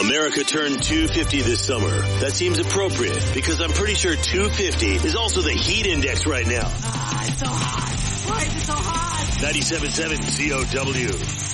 America turned 250 this summer. That seems appropriate because I'm pretty sure 250 is also the heat index right now. It's so hot. Why is it so hot? 97.7 COW.